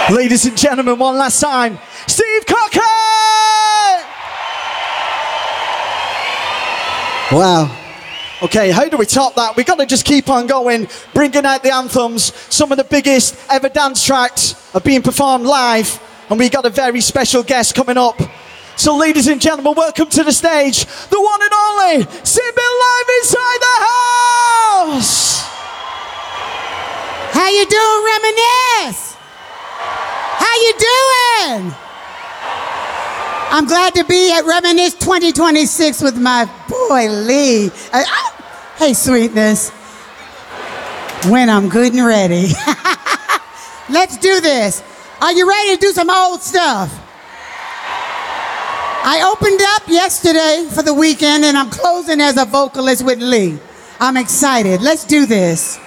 Ladies and gentlemen, one last time, Steve Cocker! Wow. Okay, how do we top that? We've got to just keep on going, bringing out the anthems. Some of the biggest ever dance tracks are being performed live, and we got a very special guest coming up. So ladies and gentlemen, welcome to the stage, the one and only Sibyl live inside the house! How you doing, Reminisce? How you doing? I'm glad to be at Reminisce 2026 with my boy Lee. Hey, sweetness. When I'm good and ready. Let's do this. Are you ready to do some old stuff? I opened up yesterday for the weekend and I'm closing as a vocalist with Lee. I'm excited. Let's do this.